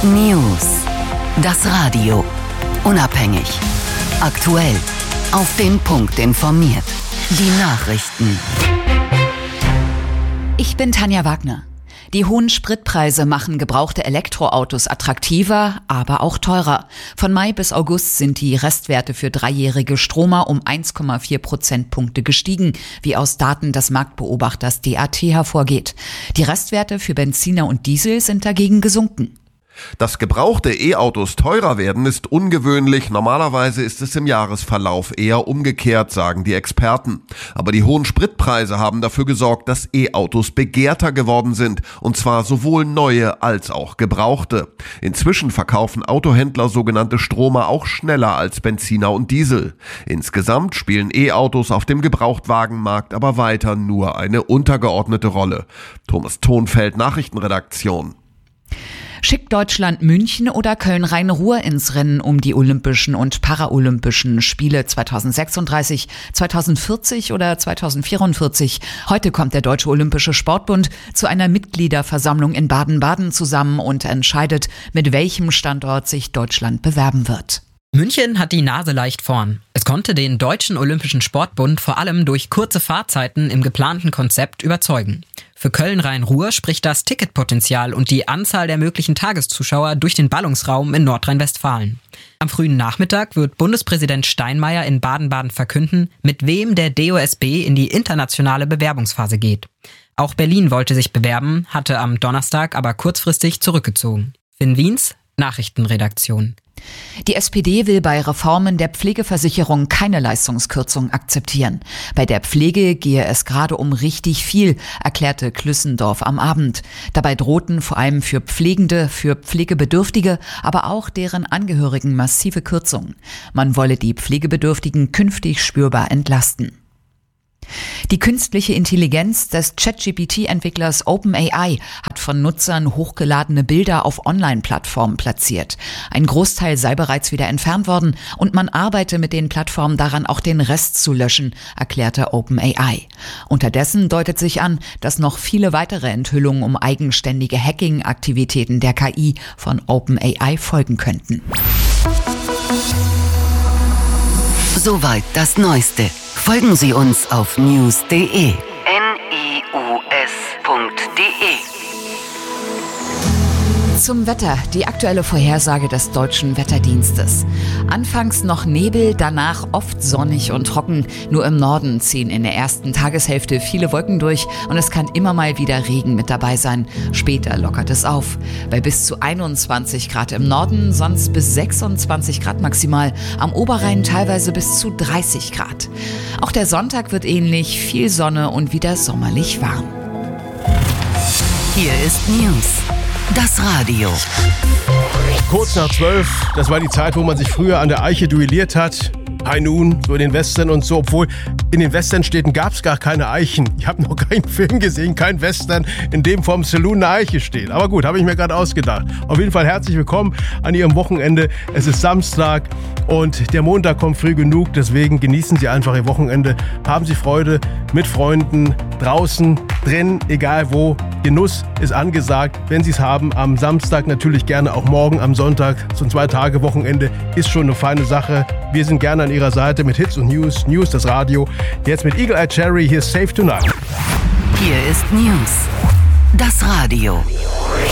News. Das Radio. Unabhängig. Aktuell. Auf den Punkt informiert. Die Nachrichten. Ich bin Tanja Wagner. Die hohen Spritpreise machen gebrauchte Elektroautos attraktiver, aber auch teurer. Von Mai bis August sind die Restwerte für dreijährige Stromer um 1,4 Prozentpunkte gestiegen, wie aus Daten des Marktbeobachters DAT hervorgeht. Die Restwerte für Benziner und Diesel sind dagegen gesunken. Dass gebrauchte E-Autos teurer werden, ist ungewöhnlich. Normalerweise ist es im Jahresverlauf eher umgekehrt, sagen die Experten. Aber die hohen Spritpreise haben dafür gesorgt, dass E-Autos begehrter geworden sind. Und zwar sowohl neue als auch gebrauchte. Inzwischen verkaufen Autohändler sogenannte Stromer auch schneller als Benziner und Diesel. Insgesamt spielen E-Autos auf dem Gebrauchtwagenmarkt aber weiter nur eine untergeordnete Rolle. Thomas Thonfeld, Nachrichtenredaktion. Schickt Deutschland München oder Köln-Rhein-Ruhr ins Rennen um die Olympischen und Paralympischen Spiele 2036, 2040 oder 2044? Heute kommt der Deutsche Olympische Sportbund zu einer Mitgliederversammlung in Baden-Baden zusammen und entscheidet, mit welchem Standort sich Deutschland bewerben wird. München hat die Nase leicht vorn. Es konnte den Deutschen Olympischen Sportbund vor allem durch kurze Fahrzeiten im geplanten Konzept überzeugen. Für Köln-Rhein-Ruhr spricht das Ticketpotenzial und die Anzahl der möglichen Tageszuschauer durch den Ballungsraum in Nordrhein-Westfalen. Am frühen Nachmittag wird Bundespräsident Steinmeier in Baden-Baden verkünden, mit wem der DOSB in die internationale Bewerbungsphase geht. Auch Berlin wollte sich bewerben, hatte am Donnerstag aber kurzfristig zurückgezogen. Finn Wiens, Nachrichtenredaktion. Die SPD will bei Reformen der Pflegeversicherung keine Leistungskürzung akzeptieren. Bei der Pflege gehe es gerade um richtig viel, erklärte Klüssendorf am Abend. Dabei drohten vor allem für Pflegende, für Pflegebedürftige, aber auch deren Angehörigen massive Kürzungen. Man wolle die Pflegebedürftigen künftig spürbar entlasten. Die künstliche Intelligenz des ChatGPT-Entwicklers OpenAI hat von Nutzern hochgeladene Bilder auf Online-Plattformen platziert. Ein Großteil sei bereits wieder entfernt worden und man arbeite mit den Plattformen daran, auch den Rest zu löschen, erklärte OpenAI. Unterdessen deutet sich an, dass noch viele weitere Enthüllungen um eigenständige Hacking-Aktivitäten der KI von OpenAI folgen könnten. Soweit das Neueste. Folgen Sie uns auf news.de. news.de. Zum Wetter, die aktuelle Vorhersage des Deutschen Wetterdienstes. Anfangs noch Nebel, danach oft sonnig und trocken. Nur im Norden ziehen in der ersten Tageshälfte viele Wolken durch und es kann immer mal wieder Regen mit dabei sein. Später lockert es auf. Bei bis zu 21 Grad im Norden, sonst bis 26 Grad maximal. Am Oberrhein teilweise bis zu 30 Grad. Auch der Sonntag wird ähnlich, viel Sonne und wieder sommerlich warm. Hier ist News. Das Radio. Kurz nach 12, das war die Zeit, wo man sich früher an der Eiche duelliert hat. High Noon, so in den Western und so, obwohl in den Westernstädten gab es gar keine Eichen. Ich habe noch keinen Film gesehen, kein Western, in dem vorm Saloon eine Eiche steht. Aber gut, habe ich mir gerade ausgedacht. Auf jeden Fall herzlich willkommen an Ihrem Wochenende. Es ist Samstag und der Montag kommt früh genug, deswegen genießen Sie einfach Ihr Wochenende. Haben Sie Freude mit Freunden, draußen, drin, egal wo. Genuss ist angesagt, wenn Sie es haben. Am Samstag natürlich gerne auch morgen, am Sonntag. So ein 2-Tage-Wochenende ist schon eine feine Sache. Wir sind gerne an Ihrer Seite mit Hits und News. News, das Radio. Jetzt mit Eagle Eye Cherry, hier ist Safe Tonight. Hier ist News. Das Radio.